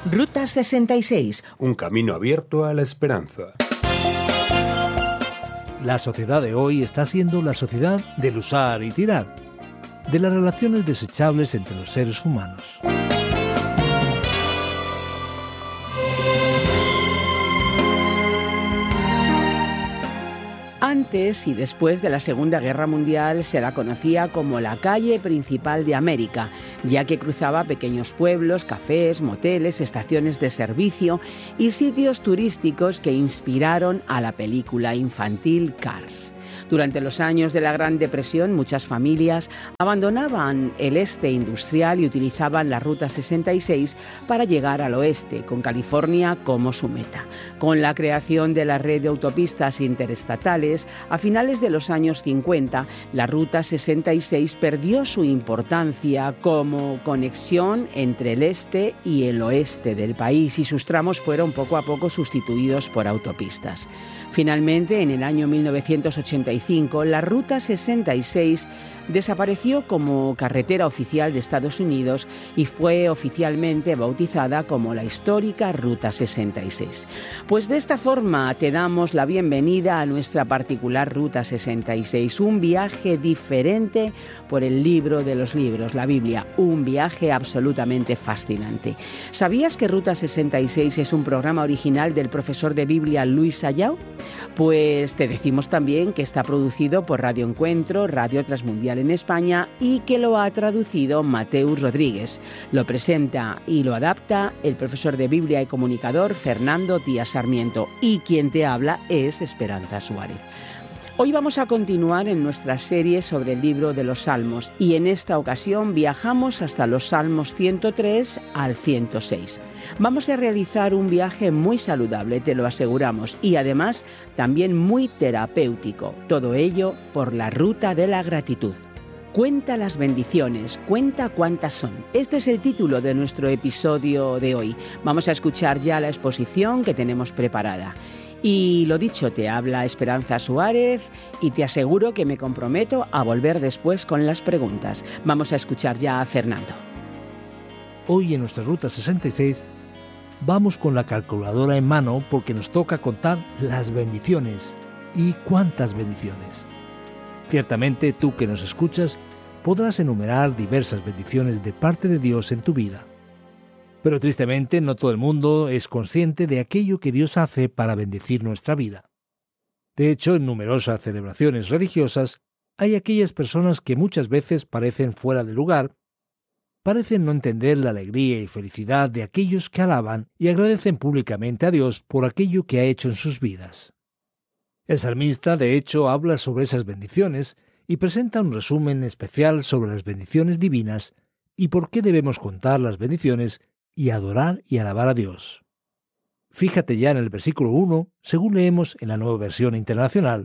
Ruta 66. Un camino abierto a la esperanza. La sociedad de hoy está siendo la sociedad del usar y tirar, de las relaciones desechables entre los seres humanos. Antes y después de la Segunda Guerra Mundial se la conocía como la calle principal de América, ya que cruzaba pequeños pueblos, cafés, moteles, estaciones de servicio y sitios turísticos que inspiraron a la película infantil Cars. Durante los años de la Gran Depresión, muchas familias abandonaban el este industrial y utilizaban la Ruta 66 para llegar al oeste, con California como su meta. Con la creación de la red de autopistas interestatales, a finales de los años 50, la Ruta 66 perdió su importancia como conexión entre el este y el oeste del país y sus tramos fueron poco a poco sustituidos por autopistas. Finalmente, en el año 1985, la Ruta 66 desapareció como carretera oficial de Estados Unidos y fue oficialmente bautizada como la histórica Ruta 66. Pues de esta forma te damos la bienvenida a nuestra particular Ruta 66, un viaje diferente por el libro de los libros, la Biblia, un viaje absolutamente fascinante. ¿Sabías que Ruta 66 es un programa original del profesor de Biblia Luis Sayao? Pues te decimos también que está producido por Radio Encuentro, Radio Transmundial en España y que lo ha traducido Mateus Rodríguez. Lo presenta y lo adapta el profesor de Biblia y comunicador Fernando Díaz Sarmiento y quien te habla es Esperanza Suárez. Hoy vamos a continuar en nuestra serie sobre el libro de los Salmos y en esta ocasión viajamos hasta los Salmos 103 al 106. Vamos a realizar un viaje muy saludable, te lo aseguramos, y además también muy terapéutico. Todo ello por la ruta de la gratitud. Cuenta las bendiciones, cuenta cuántas son. Este es el título de nuestro episodio de hoy. Vamos a escuchar ya la exposición que tenemos preparada. Y lo dicho, te habla Esperanza Suárez y te aseguro que me comprometo a volver después con las preguntas. Vamos a escuchar ya a Fernando. Hoy en nuestra Ruta 66 vamos con la calculadora en mano porque nos toca contar las bendiciones. ¿Y cuántas bendiciones? Ciertamente tú que nos escuchas podrás enumerar diversas bendiciones de parte de Dios en tu vida. Pero tristemente no todo el mundo es consciente de aquello que Dios hace para bendecir nuestra vida. De hecho, en numerosas celebraciones religiosas hay aquellas personas que muchas veces parecen fuera de lugar, parecen no entender la alegría y felicidad de aquellos que alaban y agradecen públicamente a Dios por aquello que ha hecho en sus vidas. El salmista, de hecho, habla sobre esas bendiciones y presenta un resumen especial sobre las bendiciones divinas y por qué debemos contar las bendiciones y adorar y alabar a Dios. Fíjate ya en el versículo 1, según leemos en la Nueva Versión Internacional.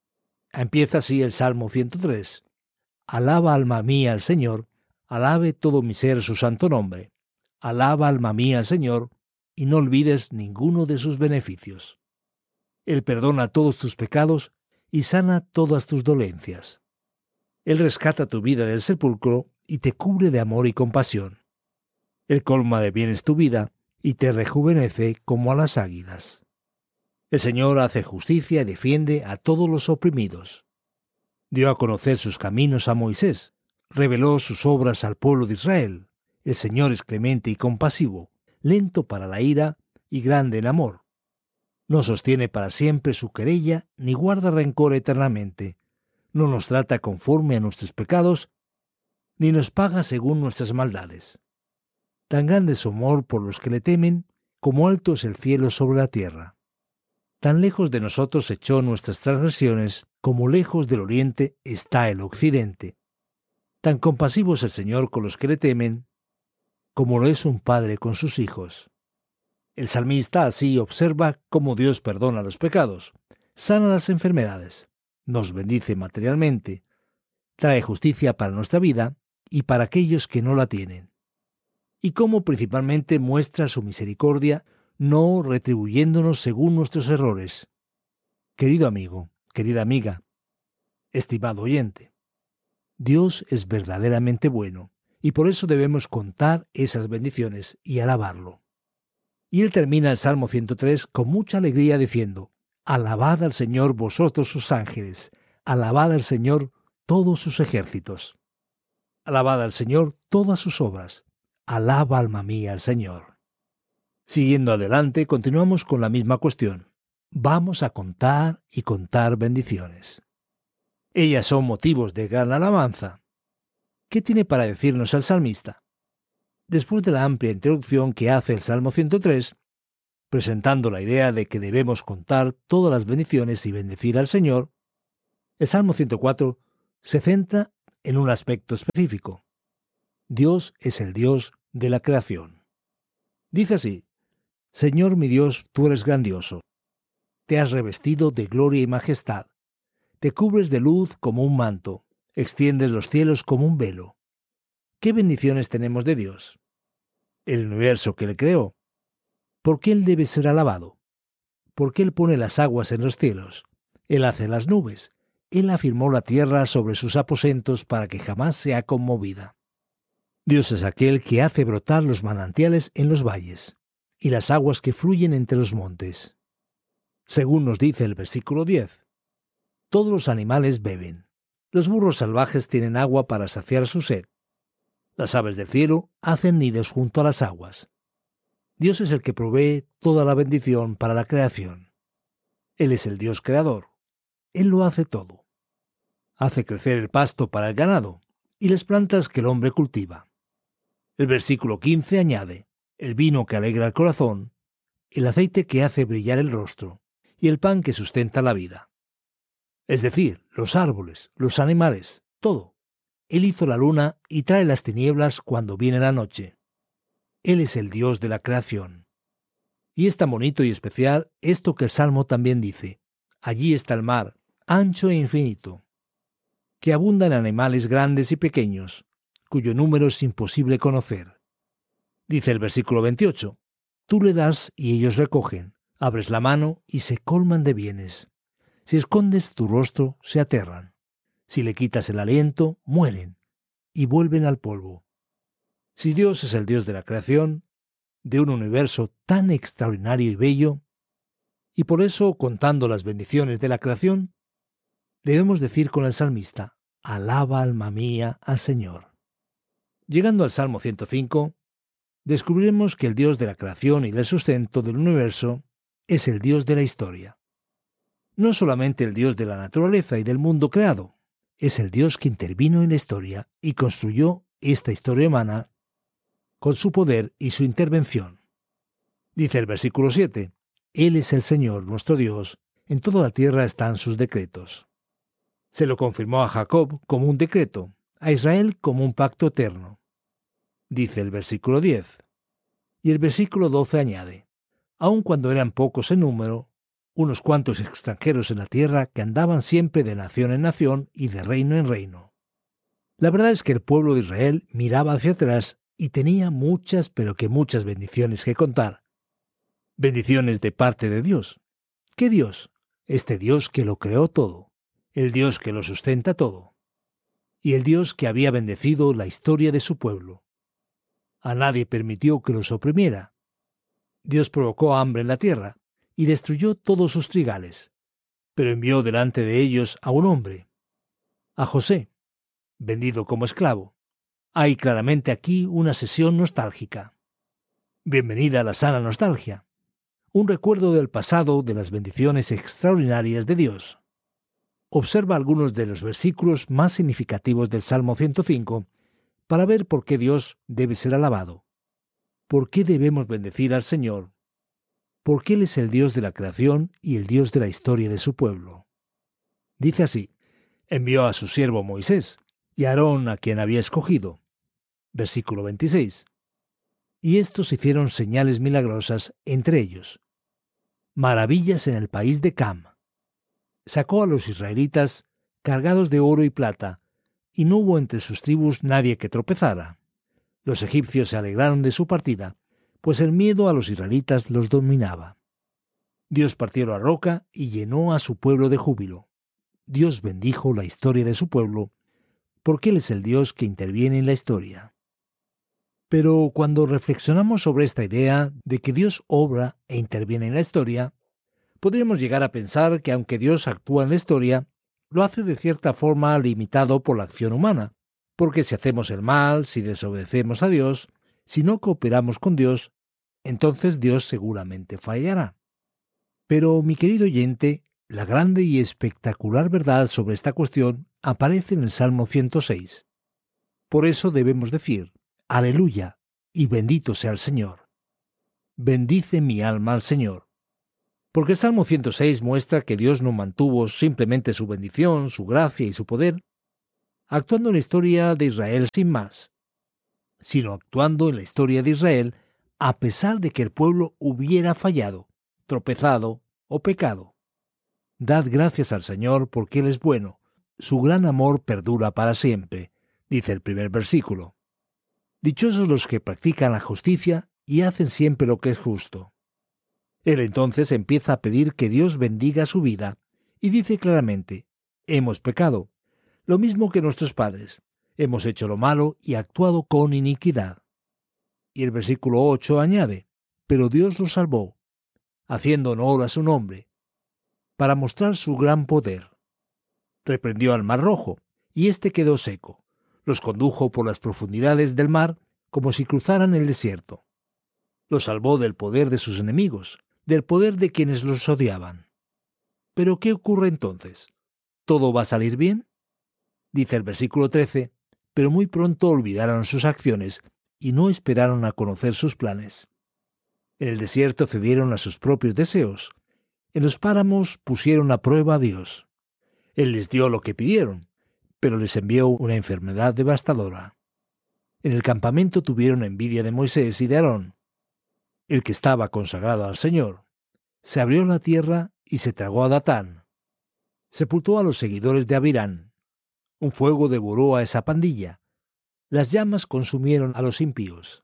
Empieza así el Salmo 103. Alaba alma mía al Señor, alabe todo mi ser su santo nombre. Alaba alma mía al Señor, y no olvides ninguno de sus beneficios. Él perdona todos tus pecados y sana todas tus dolencias. Él rescata tu vida del sepulcro y te cubre de amor y compasión. Él colma de bienes tu vida y te rejuvenece como a las águilas. El Señor hace justicia y defiende a todos los oprimidos. Dio a conocer sus caminos a Moisés, reveló sus obras al pueblo de Israel. El Señor es clemente y compasivo, lento para la ira y grande en amor. No sostiene para siempre su querella ni guarda rencor eternamente. No nos trata conforme a nuestros pecados, ni nos paga según nuestras maldades. Tan grande es su amor por los que le temen, como alto es el cielo sobre la tierra. Tan lejos de nosotros echó nuestras transgresiones, como lejos del oriente está el occidente. Tan compasivo es el Señor con los que le temen, como lo es un padre con sus hijos. El salmista así observa cómo Dios perdona los pecados, sana las enfermedades, nos bendice materialmente, trae justicia para nuestra vida y para aquellos que no la tienen. Y cómo principalmente muestra su misericordia, no retribuyéndonos según nuestros errores. Querido amigo, querida amiga, estimado oyente, Dios es verdaderamente bueno, y por eso debemos contar esas bendiciones y alabarlo. Y él termina el Salmo 103 con mucha alegría diciendo: alabad al Señor vosotros sus ángeles, alabad al Señor todos sus ejércitos. Alabad al Señor todas sus obras, alaba alma mía al Señor. Siguiendo adelante, continuamos con la misma cuestión. Vamos a contar y contar bendiciones. Ellas son motivos de gran alabanza. ¿Qué tiene para decirnos el salmista? Después de la amplia introducción que hace el Salmo 103, presentando la idea de que debemos contar todas las bendiciones y bendecir al Señor, el Salmo 104 se centra en un aspecto específico. Dios es el Dios de la creación. Dice así: Señor mi Dios, tú eres grandioso. Te has revestido de gloria y majestad. Te cubres de luz como un manto, extiendes los cielos como un velo. ¿Qué bendiciones tenemos de Dios? El universo que Él creó. ¿Por qué Él debe ser alabado? Porque Él pone las aguas en los cielos. Él hace las nubes. Él afirmó la tierra sobre sus aposentos para que jamás sea conmovida. Dios es aquel que hace brotar los manantiales en los valles y las aguas que fluyen entre los montes. Según nos dice el versículo 10, todos los animales beben. Los burros salvajes tienen agua para saciar su sed. Las aves del cielo hacen nidos junto a las aguas. Dios es el que provee toda la bendición para la creación. Él es el Dios creador. Él lo hace todo. Hace crecer el pasto para el ganado y las plantas que el hombre cultiva. El versículo 15 añade: el vino que alegra el corazón, el aceite que hace brillar el rostro y el pan que sustenta la vida. Es decir, los árboles, los animales, todo. Él hizo la luna y trae las tinieblas cuando viene la noche. Él es el Dios de la creación. Y es tan bonito y especial esto que el Salmo también dice: allí está el mar, ancho e infinito, que abunda en animales grandes y pequeños, cuyo número es imposible conocer. Dice el versículo 28, tú le das y ellos recogen, abres la mano y se colman de bienes. Si escondes tu rostro, se aterran. Si le quitas el aliento, mueren y vuelven al polvo. Si Dios es el Dios de la creación, de un universo tan extraordinario y bello, y por eso, contando las bendiciones de la creación, debemos decir con el salmista: alaba alma mía al Señor. Llegando al Salmo 105, descubriremos que el Dios de la creación y del sustento del universo es el Dios de la historia. No solamente el Dios de la naturaleza y del mundo creado, es el Dios que intervino en la historia y construyó esta historia humana con su poder y su intervención. Dice el versículo 7, Él es el Señor nuestro Dios, en toda la tierra están sus decretos. Se lo confirmó a Jacob como un decreto, a Israel como un pacto eterno. Dice el versículo 10. Y el versículo 12 añade: aun cuando eran pocos en número, unos cuantos extranjeros en la tierra que andaban siempre de nación en nación y de reino en reino. La verdad es que el pueblo de Israel miraba hacia atrás y tenía muchas, pero que muchas bendiciones que contar. Bendiciones de parte de Dios. ¿Qué Dios? Este Dios que lo creó todo, el Dios que lo sustenta todo, y el Dios que había bendecido la historia de su pueblo. A nadie permitió que los oprimiera. Dios provocó hambre en la tierra y destruyó todos sus trigales, pero envió delante de ellos a un hombre, a José, vendido como esclavo. Hay claramente aquí una sesión nostálgica. Bienvenida a la sana nostalgia, un recuerdo del pasado de las bendiciones extraordinarias de Dios. Observa algunos de los versículos más significativos del Salmo 105 para ver por qué Dios debe ser alabado, por qué debemos bendecir al Señor, porque Él es el Dios de la creación y el Dios de la historia de su pueblo. Dice así: envió a su siervo Moisés y a Aarón, a quien había escogido. Versículo 26. Y estos hicieron señales milagrosas entre ellos, maravillas en el país de Cam. Sacó a los israelitas cargados de oro y plata, y no hubo entre sus tribus nadie que tropezara. Los egipcios se alegraron de su partida, pues el miedo a los israelitas los dominaba. Dios partió la roca y llenó a su pueblo de júbilo. Dios bendijo la historia de su pueblo, porque Él es el Dios que interviene en la historia. Pero cuando reflexionamos sobre esta idea de que Dios obra e interviene en la historia, podríamos llegar a pensar que aunque Dios actúa en la historia, lo hace de cierta forma limitado por la acción humana, porque si hacemos el mal, si desobedecemos a Dios, si no cooperamos con Dios, entonces Dios seguramente fallará. Pero, mi querido oyente, la grande y espectacular verdad sobre esta cuestión aparece en el Salmo 106. Por eso debemos decir, Aleluya, y bendito sea el Señor. Bendice mi alma al Señor. Porque el Salmo 106 muestra que Dios no mantuvo simplemente su bendición, su gracia y su poder, actuando en la historia de Israel sin más, sino actuando en la historia de Israel a pesar de que el pueblo hubiera fallado, tropezado o pecado. Dad gracias al Señor porque Él es bueno, su gran amor perdura para siempre, dice el primer versículo. Dichosos los que practican la justicia y hacen siempre lo que es justo. Él entonces empieza a pedir que Dios bendiga su vida y dice claramente, hemos pecado, lo mismo que nuestros padres, hemos hecho lo malo y actuado con iniquidad. Y el versículo 8 añade, pero Dios los salvó, haciendo honor a su nombre, para mostrar su gran poder. Reprendió al mar rojo, y éste quedó seco. Los condujo por las profundidades del mar como si cruzaran el desierto. Los salvó del poder de sus enemigos, del poder de quienes los odiaban. ¿Pero qué ocurre entonces? ¿Todo va a salir bien? Dice el versículo 13, pero muy pronto olvidaron sus acciones y no esperaron a conocer sus planes. En el desierto cedieron a sus propios deseos. En los páramos pusieron a prueba a Dios. Él les dio lo que pidieron, pero les envió una enfermedad devastadora. En el campamento tuvieron envidia de Moisés y de Aarón, el que estaba consagrado al Señor. Se abrió la tierra y se tragó a Datán. Sepultó a los seguidores de Abirán. Un fuego devoró a esa pandilla. Las llamas consumieron a los impíos.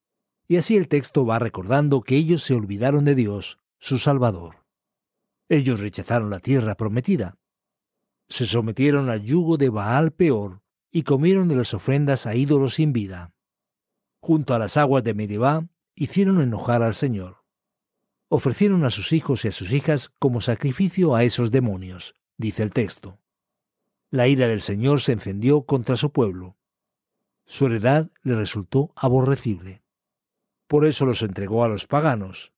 Y así el texto va recordando que ellos se olvidaron de Dios, su Salvador. Ellos rechazaron la tierra prometida. Se sometieron al yugo de Baal Peor y comieron de las ofrendas a ídolos sin vida. Junto a las aguas de Medeba hicieron enojar al Señor. Ofrecieron a sus hijos y a sus hijas como sacrificio a esos demonios, dice el texto. La ira del Señor se encendió contra su pueblo. Su heredad le resultó aborrecible. Por eso los entregó a los paganos,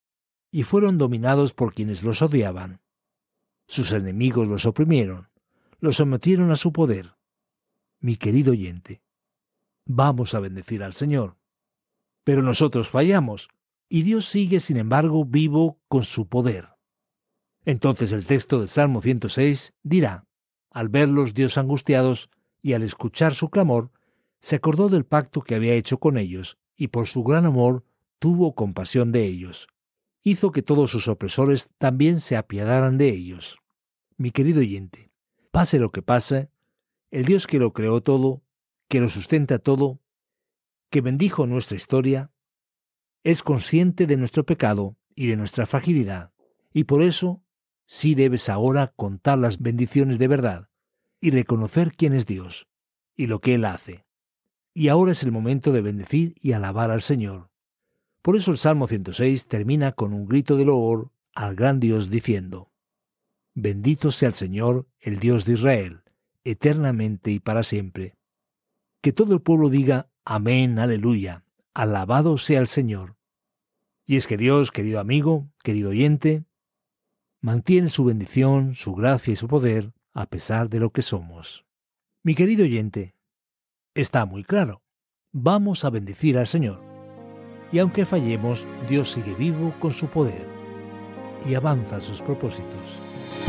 y fueron dominados por quienes los odiaban. Sus enemigos los oprimieron, los sometieron a su poder. Mi querido oyente, vamos a bendecir al Señor. Pero nosotros fallamos, y Dios sigue, sin embargo, vivo con su poder. Entonces el texto del Salmo 106 dirá, al verlos Dios angustiados y al escuchar su clamor, se acordó del pacto que había hecho con ellos, y por su gran amor tuvo compasión de ellos. Hizo que todos sus opresores también se apiadaran de ellos. Mi querido oyente, pase lo que pase, el Dios que lo creó todo, que lo sustenta todo, que bendijo nuestra historia, es consciente de nuestro pecado y de nuestra fragilidad, y por eso sí debes ahora contar las bendiciones de verdad y reconocer quién es Dios y lo que Él hace. Y ahora es el momento de bendecir y alabar al Señor. Por eso el Salmo 106 termina con un grito de loor al gran Dios diciendo, bendito sea el Señor, el Dios de Israel, eternamente y para siempre. Que todo el pueblo diga, amén, aleluya, alabado sea el Señor. Y es que Dios, querido amigo, querido oyente, mantiene su bendición, su gracia y su poder a pesar de lo que somos. Mi querido oyente, está muy claro. Vamos a bendecir al Señor. Y aunque fallemos, Dios sigue vivo con su poder y avanza sus propósitos.